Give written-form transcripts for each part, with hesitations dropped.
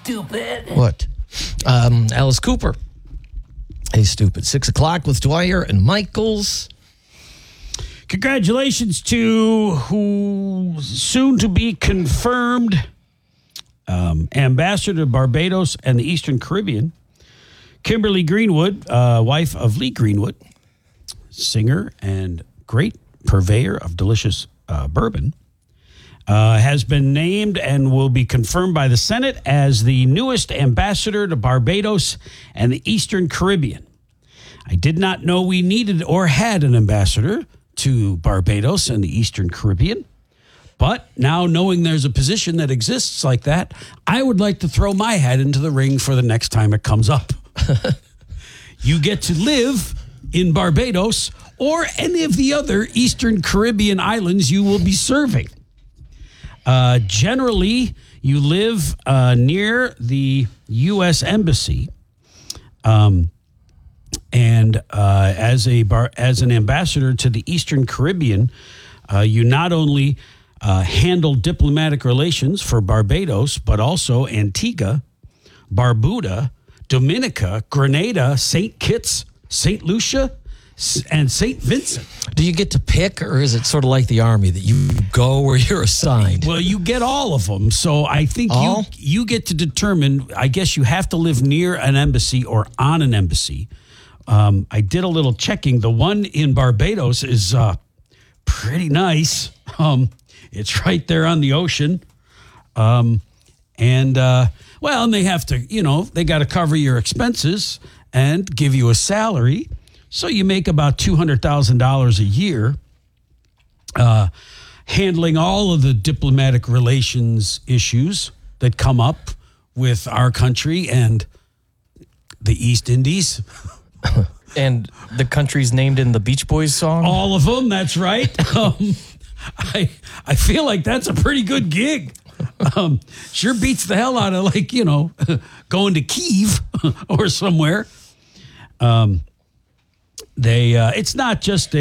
stupid. What? Alice Cooper. Hey, stupid. 6 o'clock with Dwyer and Michaels. Congratulations to who soon to be confirmed ambassador to Barbados and the Eastern Caribbean, Kimberly Greenwood, wife of Lee Greenwood, singer and great purveyor of delicious bourbon, has been named and will be confirmed by the Senate as the newest ambassador to Barbados and the Eastern Caribbean. I did not know we needed or had an ambassador to Barbados and the Eastern Caribbean. But now knowing there's a position that exists like that, I would like to throw my hat into the ring for the next time it comes up. You get to live in Barbados or any of the other Eastern Caribbean islands you will be serving. Generally, you live near the U.S. Embassy. And as an ambassador to the Eastern Caribbean, you not only handle diplomatic relations for Barbados, but also Antigua, Barbuda, Dominica, Grenada, St. Kitts, St. Lucia, and St. Vincent. Do you get to pick, or is it sort of like the Army that you go where you're assigned? Well, you get all of them. So I think you get to determine, I guess you have to live near an embassy or on an embassy. I did a little checking. The one in Barbados is pretty nice. It's right there on the ocean. And they have to, they got to cover your expenses and give you a salary. So you make about $200,000 a year handling all of the diplomatic relations issues that come up with our country and the East Indies. And the countries named in the Beach Boys song? All of them, that's right. I feel like that's a pretty good gig. Sure beats the hell out of going to Kyiv or somewhere. It's not just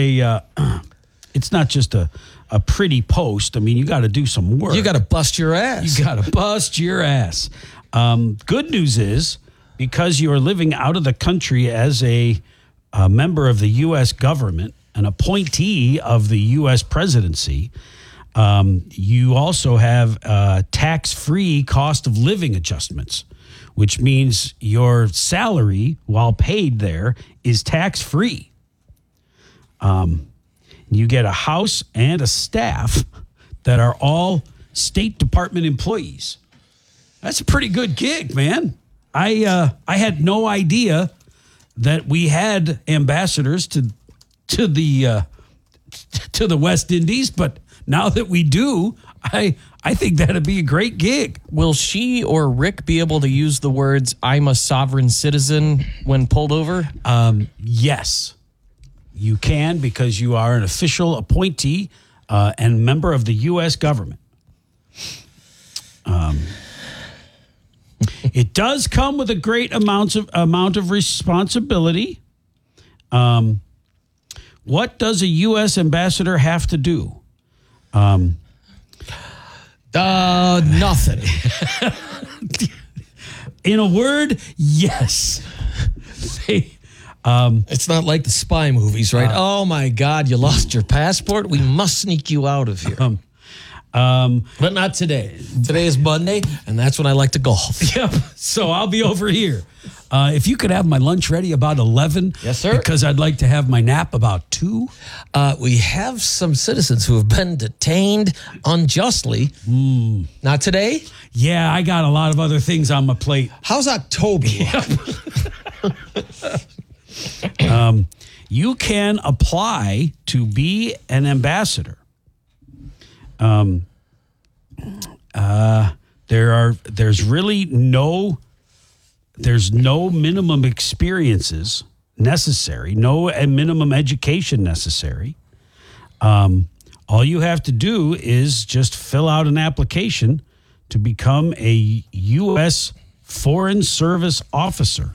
a pretty post. I mean, you got to do some work. You got to bust your ass. You got to bust your ass. Good news is, because you are living out of the country as a member of the U.S. government, an appointee of the U.S. presidency, you also have tax-free cost of living adjustments, which means your salary, while paid there, is tax-free. You get a house and a staff that are all State Department employees. That's a pretty good gig, man. I had no idea that we had ambassadors to the West Indies, but now that we do, I think that'd be a great gig. Will she or Rick be able to use the words "I'm a sovereign citizen" when pulled over? Yes, you can, because you are an official appointee and member of the U.S. government. It does come with a great amount of responsibility. What does a U.S. ambassador have to do? Nothing. In a word, yes. It's not like the spy movies, right? Oh my God, you lost your passport. We must sneak you out of here. But not today. Today is Monday, and that's when I like to golf. Yep. So I'll be over here. If you could have my lunch ready about 11. Yes, sir. Because I'd like to have my nap about 2. We have some citizens who have been detained unjustly. Not today? Yeah, I got a lot of other things on my plate. How's October? You can apply to be an ambassador. There's no minimum experiences necessary, no minimum education necessary. All you have to do is just fill out an application to become a U.S. Foreign Service officer.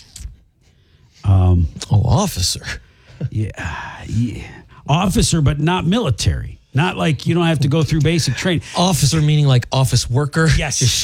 Officer. Yeah. Officer, but not military. Not like you don't have to go through basic training. Officer meaning like office worker? Yes.